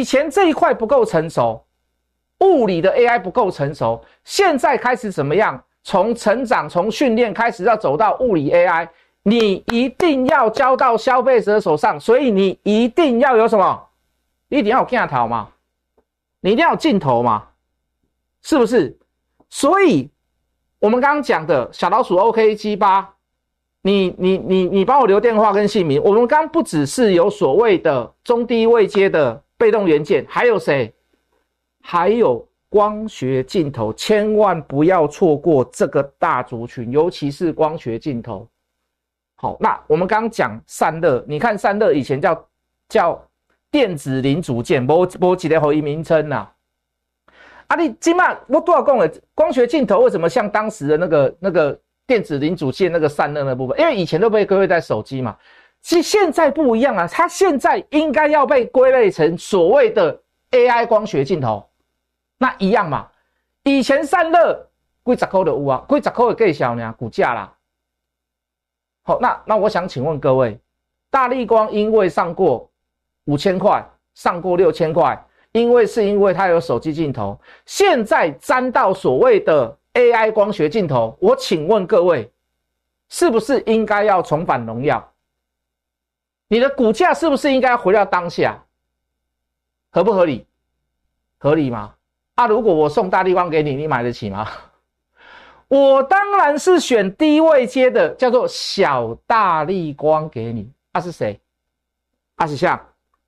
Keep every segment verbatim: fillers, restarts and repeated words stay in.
前这一块不够成熟，物理的 A I 不够成熟，现在开始怎么样？从成长、从训练开始要走到物理 A I， 你一定要交到消费者手上，所以你一定要有什么？你一定要有镜头嘛，你一定要有镜头嘛，是不是？所以我们刚刚讲的小老鼠 O K 一七八，你你你你帮我留电话跟姓名。我们刚刚不只是有所谓的中低位阶的被动元件，还有谁？还有光学镜头，千万不要错过这个大族群，尤其是光学镜头。好，那我们刚刚讲散热，你看散热以前叫叫电子零组件，没没一个合一名称呐。啊，你今晚我多少讲了？光学镜头为什么像当时的那个那个电子零组件那个散热那部分？因为以前都被归类在手机嘛，其实现在不一样啊，它现在应该要被归类成所谓的 A I 光学镜头。那一样嘛，以前散热几十块就有啊，几十块的计小呢，股价啦。好，那那我想请问各位，大立光因为上过五千块，上过六千块，因为是因为它有手机镜头，现在沾到所谓的 A I 光学镜头，我请问各位，是不是应该要重返荣耀？你的股价是不是应该回到当下？合不合理？合理吗？啊，如果我送大立光给你，你买得起吗？我当然是选低位阶的，叫做小大立光给你。啊，是谁？啊，是像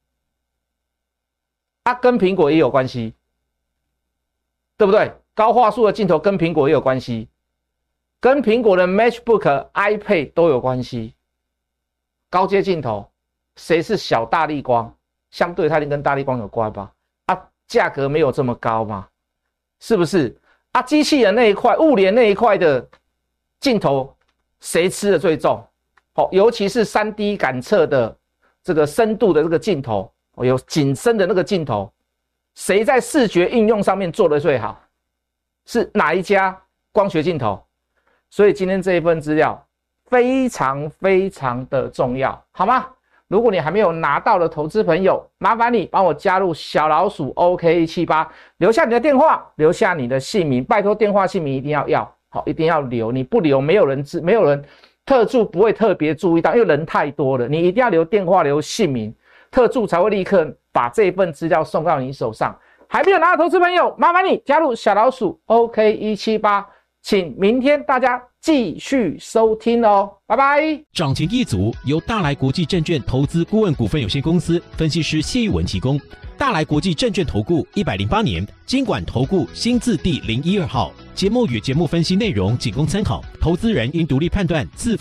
啊，跟苹果也有关系，对不对？高画素的镜头跟苹果也有关系，跟苹果的 MacBook、iPad 都有关系。高阶镜头，谁是小大立光？相对它一定跟大立光有关吧？啊，价格没有这么高嘛，是不是？啊，机器人那一块、物联那一块的镜头，谁吃的最重？哦，尤其是 三 D 感测的这个深度的这个镜头，哦，有景深的那个镜头，谁在视觉应用上面做的最好？是哪一家光学镜头？所以今天这一份资料非常非常的重要，好吗？如果你还没有拿到的投资朋友，麻烦你帮我加入小老鼠 O K 一七八， 留下你的电话，留下你的姓名，拜托电话姓名一定要要，好，一定要留，你不留没有人知，没有人特助不会特别注意到，因为人太多了，你一定要留电话留姓名，特助才会立刻把这份资料送到你手上。还没有拿到投资朋友，麻烦你加入小老鼠 O K 一七八， 请明天大家继续收听哦，拜拜。 涨停一族由大来国际证券投资顾问股份有限公司分析师谢玉文提供。大来国际证券投顾一百零八年金管投顾新字第零一二号。节目与节目分析内容仅供参考，投资人应独立判断，自